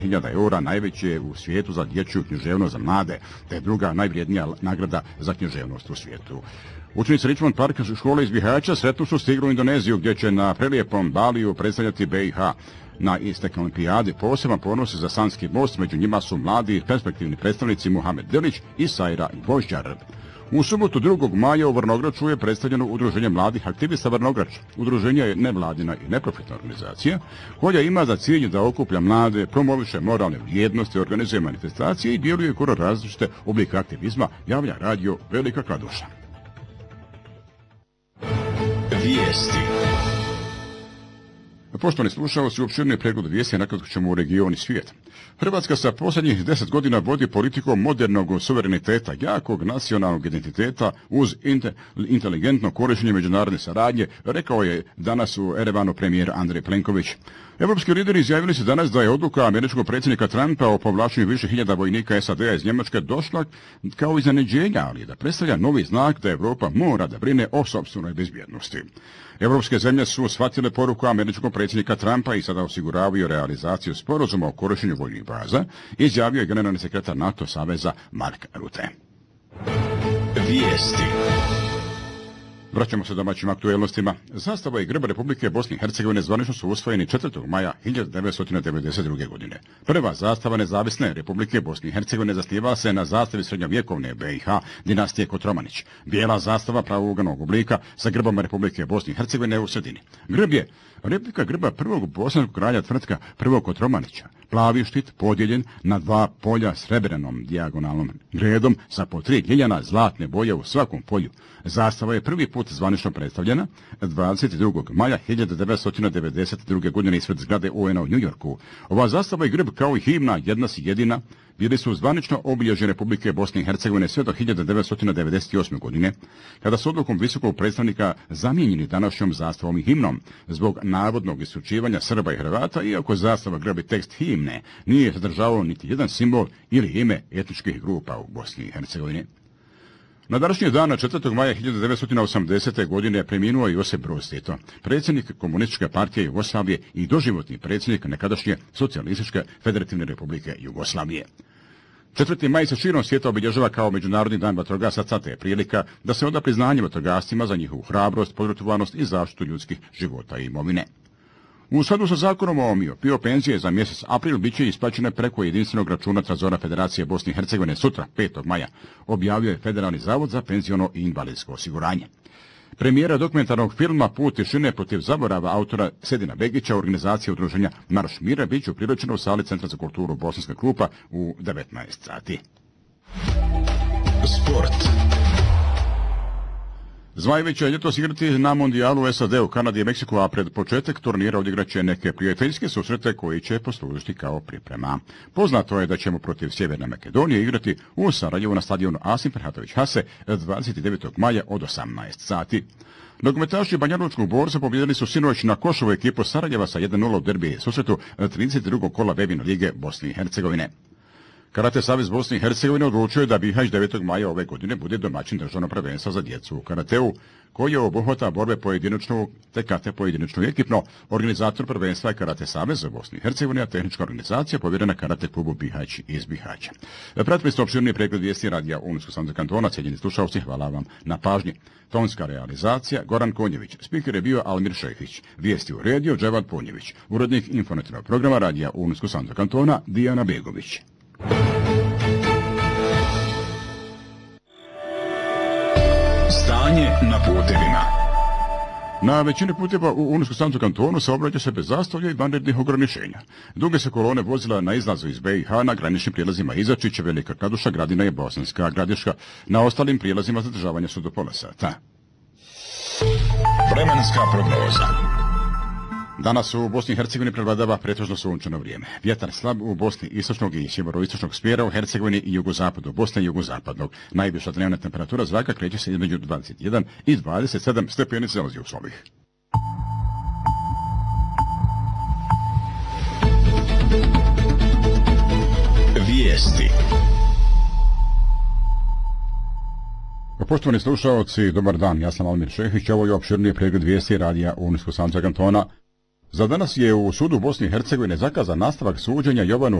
eura, najveće u svijetu za dječju književnost za mlade, te druga najvrijednija nagrada za književnost u svijetu. Učenici Richmond Park škole iz Bihaća sretno su stigli u Indoneziju, gdje će na prelijepom Baliju predstavljati BiH. Na istek olimpijadi poseban ponos za Sanski most, među njima su mladi i perspektivni predstavnici Muhamed Delić i Sajra Gvožđar. U subotu 2. maja u Vrnograču je predstavljeno Udruženje mladih aktivista Vrnograč. Udruženje je nevladina i neprofitna organizacija koja ima za cilj da okuplja mlade, promoviše moralne vrijednosti, organizuje manifestacije i djeluje kroz različite oblike aktivizma, javlja radio Velika Kladuša. Vijesti. Poštovani slušalci, opširni pregled vijesti nakratko ćemo u region i svijet. Hrvatska sa posljednjih 10 godina vodi politikom modernog suvereniteta, jakog nacionalnog identiteta uz inteligentno korištenje međunarodne saradnje, rekao je danas u Erevanu premijer Andrej Plenković. Evropski lideri izjavili su danas da je odluka američkog predsjednika Trumpa o povlačenju više hiljada vojnika SAD-a iz Njemačke došla kao iznenađenja, ali da predstavlja novi znak da Europa mora da brine o sopstvenoj bezbjednosti. Evropske zemlje su shvatile poruku američkog predsjednika Trumpa i sada osiguravaju realizaciju sporazuma o korištenju vojnih baza, izjavio je generalni sekretar NATO saveza Mark Rutte. Vijesti. Vraćamo se domaćim aktuelnostima. Zastava i grb Republike Bosne i Hercegovine zvanično su usvojeni 4. maja 1992. godine. Prva zastava nezavisne Republike Bosne i Hercegovine zasnivala se na zastavi srednjovjekovne BiH dinastije Kotromanić. Bijela zastava pravouganog oblika sa grbom Republike Bosne i Hercegovine u sredini. Grb je replika grba prvog bosanskog kralja Tvrtka I. Kotromanića. Plavi štit podijeljen na 2 polja srebrnom dijagonalnom redom sa po 3 ljiljana zlatne boje u svakom polju. Zastava je prvi put zvanično predstavljena 22. maja 1992. godine ispred zgrade UN-a u Njujorku. Ova zastava i grb kao i himna Jedna si jedina bili su zvanično obilježje Republike Bosne i Hercegovine sve do 1998. godine, kada su odlukom visokog predstavnika zamijenjeni današnjom zastavom i himnom zbog navodnog isključivanja Srba i Hrvata, iako zastava, grb i tekst himne nije sadržavao niti jedan simbol ili ime etničkih grupa u Bosni i Hercegovini. Na današnji dan, 4. maja 1980. godine, preminuo Josip Broz Tito, predsjednik Komunističke partije Jugoslavije i doživotni predsjednik nekadašnje Socijalističke Federativne Republike Jugoslavije. 4. maj se širom svijeta obilježava kao Međunarodni dan vatrogasaca, te je prilika da se oda priznanje vatrogascima za njihovu hrabrost, požrtvovanost i zaštitu ljudskih života i imovine. U skladu sa zakonom o PIO penzije za mjesec april bit će isplaćene preko jedinstvenog računa Trezora Federacije Bosne i Hercegovine sutra, 5. maja, objavio je Federalni zavod za penziono i invalidsko osiguranje. Premijera dokumentarnog filma Put tišine protiv zaborava autora Sedina Begića, organizacije udruženja Marš mira, bit će upriličena u sali Centra za kulturu Bosanska klupa u 19 sati. Sport. Zmajevi će ljetos igrati na mondijalu u SAD, u Kanadi i Meksiku, a pred početak turnira odigraće neke prijateljske susrete koji će poslužiti kao priprema. Poznato je da ćemo protiv Sjeverne Makedonije igrati u Sarajevu na stadionu Asim Ferhatović Hase 29. maja od 18 sati. Nogometaši Banjalučkog Borza pobjedili su sinoć na Košovu ekipu Sarajeva sa 1:0 u derbi susretu 32. kola Bebino lige Bosne i Hercegovine. Karate savez Bosne i Hercegovine odlučio je da Bihać 9. maja ove godine bude domaćin državnog prvenstva za djecu u karateu, koji je obuhvata borbe pojedinačnog te kate pojedinačno i ekipno. Organizator prvenstva je Karate savez Bosne i Hercegovine, a tehnička organizacija povjerena Karate klubu Bihać iz Bihaća. Pratili ste opširni pregled vijesti radija Unsko-Sanskog kantona. Cijenjeni slušalci, hvala vam na pažnji. Tonska realizacija Goran Konjević, spiker je bio Almir Šehić, vijesti u redio Dževad Punjević, urednik informativnog programa radija Unsko-Sanskog kantona Dijana Begović. Stanje na putevima. Na većini puteva u Unsko-Sanskom kantonu saobraća se bez zastoja i vanrednih ograničenja. Duge se kolone vozila na izlazu iz BiH na graničnim prijelazima Izačić, Velika Kladuša, Gradina i Bosanska Gradiška. Na ostalim prijelazima zadržavanja su do pola sata. Vremenska prognoza. Danas u Bosni i Hercegovini prevladava pretežno sunčano vrijeme. Vjetar slab u Bosni istočnog i sjeveroistočnog smjera, u Hercegovini i jugozapadu Bosne i jugozapadnog. Najviša dnevna temperatura zraka kreće se između 21 i 27 stepeni Celzijusovih. Vijesti. Poštovani slušalci, dobar dan, ja sam Almir Šehić, ovo je opširniji pregled vijesti radija Unsko-Sanskog kantona. Za danas je u sudu Bosne i Hercegovine zakazan nastavak suđenja Jovanu